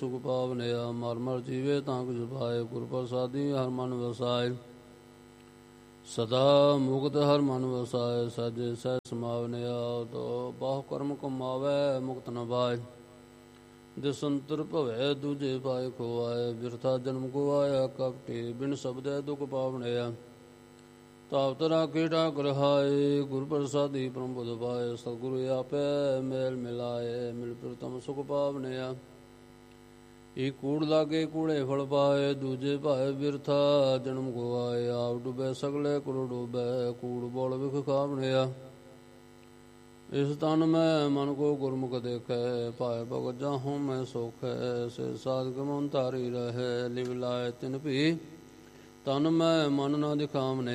ਸੁਖ ਪਾਵਨਿਆ ਮਰ ਮਰ ਜੀਵੇ ਤਾਂ ਕੁਝ ਪਾਏ ਗੁਰ ਪ੍ਰਸਾਦੀ ਹਰ ਮਨ ਵਸਾਏ ਸਦਾ ਮੁਕਤ ਹਰ ਮਨ ਵਸਾਏ ਸਾਜੇ ਸਹਿ ਸਮਾਵਨਿਆ ਤੋ ਬਾਹੁ ਕਰਮ ਕਮਾਵੇ ਮੁਕਤ ਨ ਪਾਏ ਜਿਸ ਅੰਤਰ ਭਵੈ ਦੂਜੇ ਪਾਏ ਖੋਆਏ ਬਿਰਥਾ ਜਨਮ ਗਵਾਇਆ ਕਪਟੇ ਬਿਨ ਸ਼ਬਦੈ ਦੁਖ ਪਾਵਨਿਆ ਤਾਪਤ ਰਾਖੇ ਠਾਕੁਰ ਹਾਏ ਗੁਰ ਪ੍ਰਸਾਦੀ ਪਰਮ ਬੁਧ ਪਾਏ ਸਤਿਗੁਰੂ ਆਪੇ ਮੇਲ ਮਿਲਾਏ ਮਿਲ ਪ੍ਰਤਮ ਸੁਖ ਪਾਵਨਿਆ ਇਹ ਕੂੜ ਲਾਗੇ ਕੂੜੇ ਫਲ ਪਾਏ ਦੂਜੇ ਭਾਏ ਬਿਰਥਾ ਜਨਮ ਗਵਾਏ ਆਪ ਡੁੱਬੇ ਸਗਲੇ ਕੁਲ ਡੁੱਬੇ ਕੂੜ ਬੋਲ ਵਿਖ ਖਾਵਨਿਆ ਇਸ ਤਨ ਮੈਂ ਮਨ ਕੋ ਗੁਰਮੁਖ ਦੇਖੈ ਭਾਏ ਭਗਤ ਜਾਹੂੰ ਮੈਂ ਸੋਖੈ ਸੇ ਸਾਧਕ ਮਨ ਧਾਰੀ ਰਹੇ ਲਿਵ ਲਾਏ ਤਿਨ ਭੀ ਤਨ ਮੈਂ ਮਨ ਨਾ ਦਿਖਾਵਨੇ